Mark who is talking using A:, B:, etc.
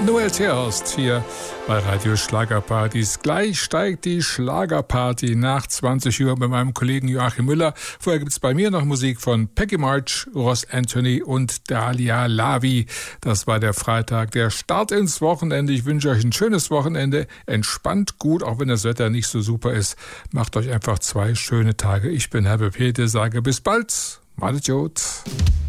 A: Noel Terhorst hier bei Radio Schlagerpartys. Gleich steigt die Schlagerparty nach 20 Uhr mit meinem Kollegen Joachim Müller. Vorher gibt's bei mir noch Musik von Peggy March, Ross Anthony und Dalia Lavi. Das war der Freitag, der Start ins Wochenende. Ich wünsche euch ein schönes Wochenende. Entspannt gut, auch wenn das Wetter nicht so super ist. Macht euch einfach 2 schöne Tage. Ich bin Herbert Pethe, sage bis bald. Malet Jod.